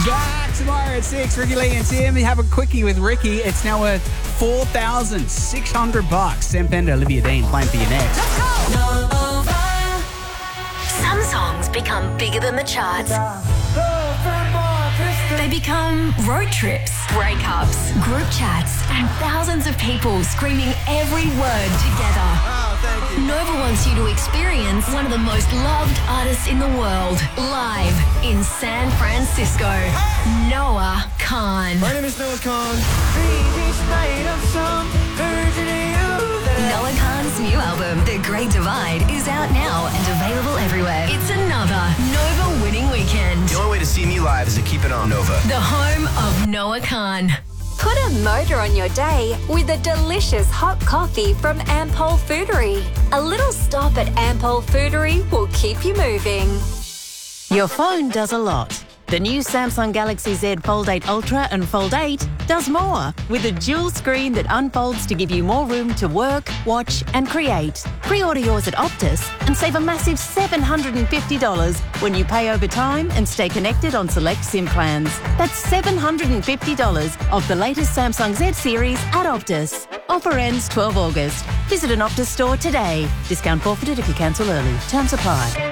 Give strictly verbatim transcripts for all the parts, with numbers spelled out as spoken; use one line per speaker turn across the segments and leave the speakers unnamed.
Back tomorrow at six. Ricky Lee and Tim. You have a quickie with Ricky. It's now worth four thousand six hundred bucks. Sam Pender, Olivia Dean playing for you next.
Some songs become bigger than the charts. They become road trips, breakups, group chats, and thousands of people screaming every word together.
Oh, thank you.
Nova wants you to experience one of the most loved artists in the world, live in San Francisco. Noah Kahan.
My name is Noah Kahan.
Noah Kahan's new album, The Great Divide, is out now and available everywhere. It's another Nova winning weekend.
The only way to see me live is to keep it on Nova.
The home of Noah Kahan.
Put a motor on your day with a delicious hot coffee from Ampol Foodery. A little stop at Ampol Foodery will keep you moving.
Your phone does a lot. The new Samsung Galaxy Z Fold eight Ultra and Fold eight does more, with a dual screen that unfolds to give you more room to work, watch and create. Pre-order yours at Optus and save a massive seven hundred fifty dollars when you pay over time and stay connected on select SIM plans. That's seven hundred fifty dollars off the latest Samsung Z series at Optus. Offer ends twelfth of August. Visit an Optus store today. Discount forfeited if you cancel early. Terms apply.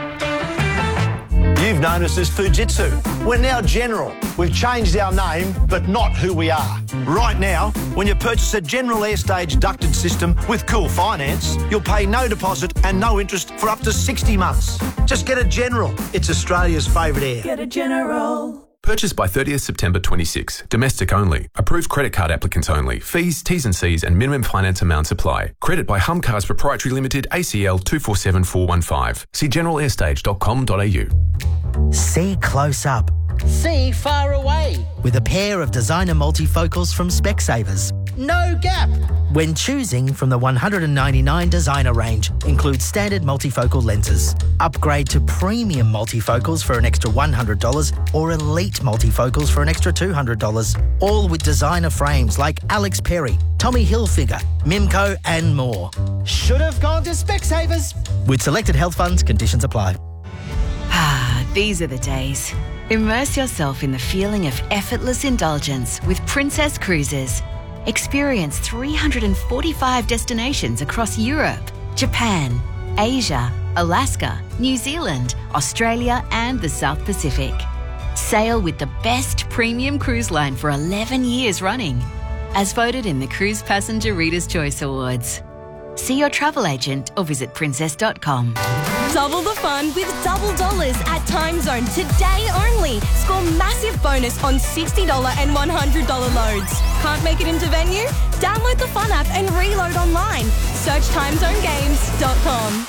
You've known us as Fujitsu. We're now General. We've changed our name, but not who we are. Right now, when you purchase a General Airstage ducted system with Cool Finance, you'll pay no deposit and no interest for up to sixty months. Just get a General. It's Australia's favourite air.
Get a General.
Purchased by thirtieth September twenty-six. Domestic only. Approved credit card applicants only. Fees, T's and C's and minimum finance amounts apply. Credit by Humcars Proprietary Limited, A C L two four seven four one five. See general airstage dot com dot a u.
See close up.
See far away.
With a pair of designer multifocals from Specsavers.
No gap.
When choosing from the one hundred ninety-nine designer range, includes standard multifocal lenses. Upgrade to premium multifocals for an extra one hundred dollars or elite multifocals for an extra two hundred dollars. All with designer frames like Alex Perry, Tommy Hilfiger, Mimco and more.
Should have gone to Specsavers.
With selected health funds, conditions apply.
Ah, these are the days. Immerse yourself in the feeling of effortless indulgence with Princess Cruises. Experience three hundred forty-five destinations across Europe, Japan, Asia, Alaska, New Zealand, Australia and the South Pacific. Sail with the best premium cruise line for eleven years running, as voted in the Cruise Passenger Reader's Choice Awards. See your travel agent or visit princess dot com.
Double the fun with double dollars at Time Zone today only. Score massive bonus on sixty dollars and one hundred dollars loads. Can't make it into venue? Download the Fun app and reload online. Search time zone games dot com.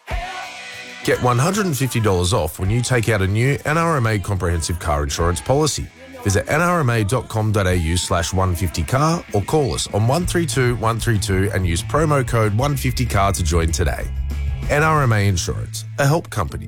Get one hundred fifty dollars off when you take out a new N R M A comprehensive car insurance policy. Visit n r m a dot com dot a u slash one fifty car or call us on one three two one three two and use promo code one fifty car to join today. N R M A Insurance, a help company.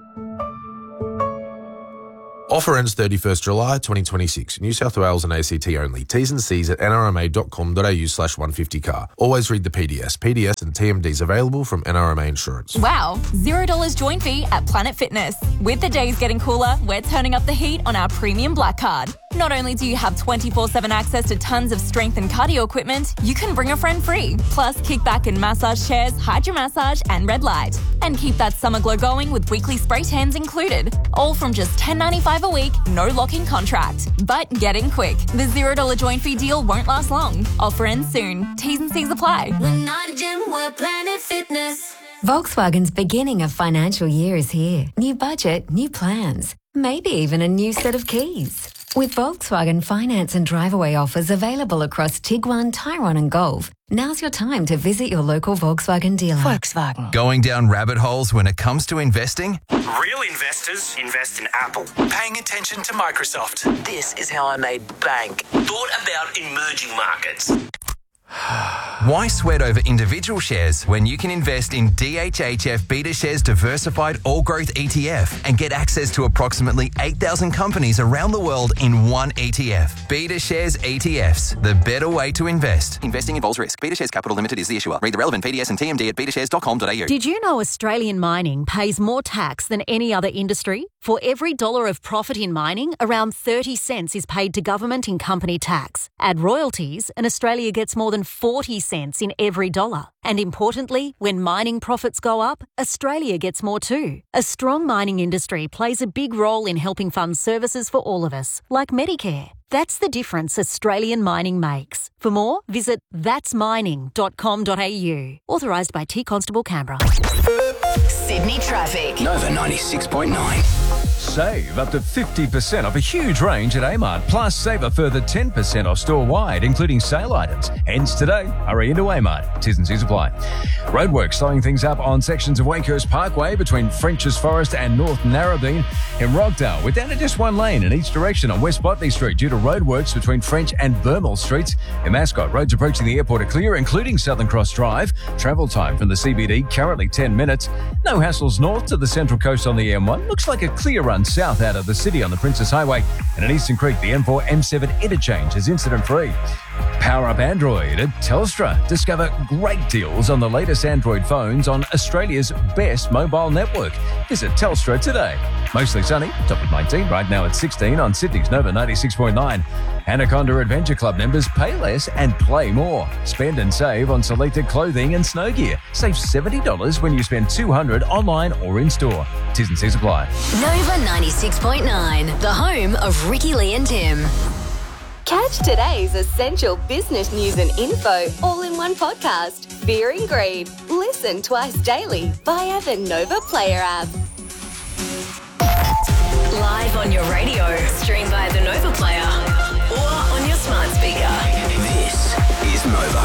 Offer ends thirty-first July twenty twenty-six. New South Wales and A C T only. T's and C's at n r m a dot com dot a u slash one fifty car. Always read the P D S. P D S and T M Ds available from N R M A Insurance.
Wow, zero dollars join fee at Planet Fitness. With the days getting cooler, we're turning up the heat on our premium Black Card. Not only do you have twenty-four seven access to tons of strength and cardio equipment, you can bring a friend free. Plus, kickback and massage chairs, hydro massage, and red light. And keep that summer glow going with weekly spray tans included. All from just ten ninety-five a week, no lock-in contract. But get in quick. The zero dollars join fee deal won't last long. Offer ends soon. T's and C's apply.
We're not a gym, we're Planet Fitness. Volkswagen's beginning of financial year is here. New budget, new plans. Maybe even a new set of keys. With Volkswagen finance and drive-away offers available across Tiguan, Tyrone and Golf, now's your time to visit your local Volkswagen dealer.
Volkswagen.
Going down rabbit holes when it comes to investing?
Real investors invest in Apple. Paying attention to Microsoft. This is how I made bank. Thought about emerging markets.
Why sweat over individual shares when you can invest in D H H F BetaShares Diversified All Growth E T F and get access to approximately eight thousand companies around the world in one E T F? BetaShares E T Fs, the better way to invest. Investing involves risk. BetaShares Capital Limited is the issuer. Read the relevant P D S and T M D at betashares dot com dot a u.
Did you know Australian mining pays more tax than any other industry? For every dollar of profit in mining, around thirty cents is paid to government in company tax. Add royalties, and Australia gets more than forty cents in every dollar. And importantly, when mining profits go up, Australia gets more too. A strong mining industry plays a big role in helping fund services for all of us, like Medicare. That's the difference Australian mining makes. For more, visit thats mining dot com dot a u. Authorised by T Constable Canberra.
Sydney traffic.
Nova ninety-six point nine.
Save up to fifty percent off a huge range at Amart. Plus, save a further ten percent off store-wide, including sale items. Hence today, hurry into Amart. Tis and C's apply. Roadworks slowing things up on sections of Wakehurst Parkway between French's Forest and North Narrabeen. In Rockdale, we're down to just one lane in each direction on West Botany Street due to roadworks between French and Vermont Streets. In Mascot, roads approaching the airport are clear, including Southern Cross Drive. Travel time from the C B D currently ten minutes. No hassles north to the Central Coast on the M one. Looks like a clear run south out of the city on the Princess Highway. And in Eastern Creek, the M four M seven interchange is incident-free. Power up Android at Telstra. Discover great deals on the latest Android phones on Australia's best mobile network. Visit Telstra today. Mostly sunny, top of nineteen, right now at sixteen on Sydney's Nova ninety-six point nine. Anaconda Adventure Club members pay less and play more. Spend and save on selected clothing and snow gear. Save seventy dollars when you spend two hundred dollars online or in store. T's and C's apply.
Nova ninety-six point nine, the home of Ricky Lee and Tim.
Catch today's essential business news and info all in one podcast. Fear and Greed. Listen twice daily via the Nova Player app.
Live on your radio, stream via the Nova Player, or on your smart speaker.
This is Nova.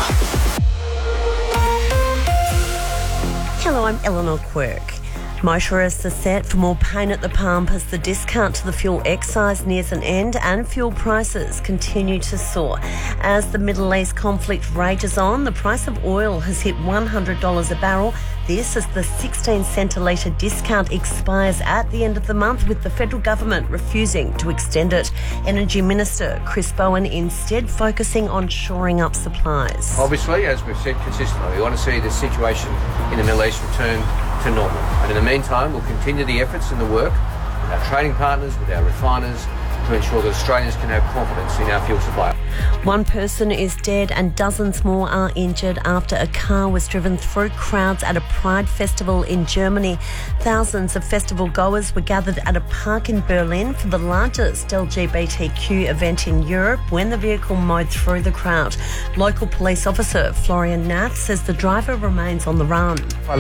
Hello, I'm Eleanor Quirk. Motorists are set for more pain at the pump as the discount to the fuel excise nears an end and fuel prices continue to soar. As the Middle East conflict rages on, the price of oil has hit one hundred dollars a barrel. This as the sixteen cent a litre discount expires at the end of the month, with the federal government refusing to extend it. Energy Minister Chris Bowen instead focusing on shoring up supplies.
Obviously, as we've said consistently, we want to see the situation in the Middle East return to normal. And in the meantime, we'll continue the efforts and the work with our trading partners, with our refiners, to ensure that Australians can have confidence in our fuel supply.
One person is dead and dozens more are injured after a car was driven through crowds at a Pride festival in Germany. Thousands of festival goers were gathered at a park in Berlin for the largest L G B T Q event in Europe when the vehicle mowed through the crowd. Local police officer Florian Nath says the driver remains on the run.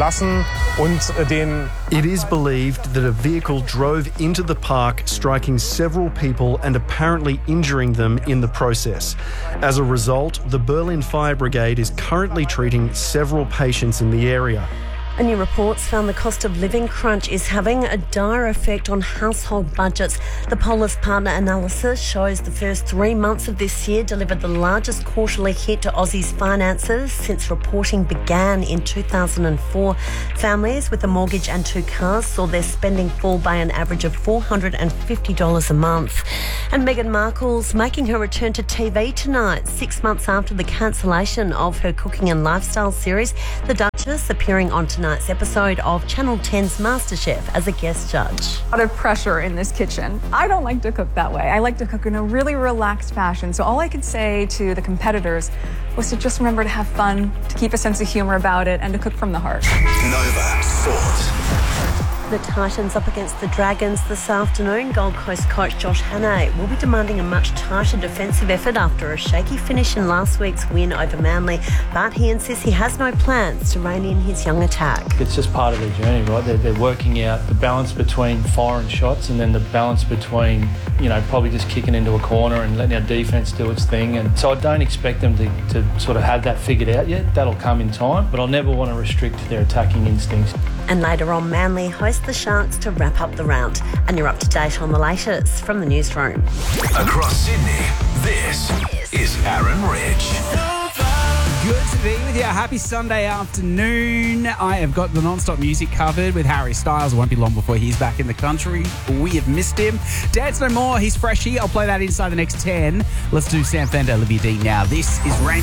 It is believed that a vehicle drove into the park, striking several people and apparently injuring them in the process. As a result, the Berlin Fire Brigade is currently treating several patients in the area.
A new report found the cost of living crunch is having a dire effect on household budgets. The Polis Partner analysis shows the first three months of this year delivered the largest quarterly hit to Aussies' finances since reporting began in two thousand four. Families with a mortgage and two cars saw their spending fall by an average of four hundred fifty dollars a month. And Meghan Markle's making her return to T V tonight, six months after the cancellation of her cooking and lifestyle series. The Duchess appearing on tonight's episode of Channel ten's MasterChef as a guest judge.
A lot of pressure in this kitchen. I don't like to cook that way. I like to cook in a really relaxed fashion. So all I could say to the competitors was to just remember to have fun, to keep a sense of humor about it, and to cook from the heart.
Nova Sport.
The Titans up against the Dragons this afternoon. Gold Coast coach Josh Hannay will be demanding a much tighter defensive effort after a shaky finish in last week's win over Manly, but he insists he has no plans to rein in his young attack.
It's just part of their journey, right? They're, they're working out the balance between foreign shots and then the balance between, you know, probably just kicking into a corner and letting our defence do its thing. And so I don't expect them to, to sort of have that figured out yet. That'll come in time, but I'll never want to restrict their attacking instincts.
And later on, Manly host the Sharks to wrap up the round. And you're up to date on the latest from the newsroom.
Across Sydney, this is Aaron Ridge.
Good to be with you. Happy Sunday afternoon. I have got the non-stop music covered with Harry Styles. It won't be long before he's back in the country. We have missed him. Dance No More. He's freshy. I'll play that inside the next ten. Let's do Sam Fender, Olivia Dean now. This is Rain.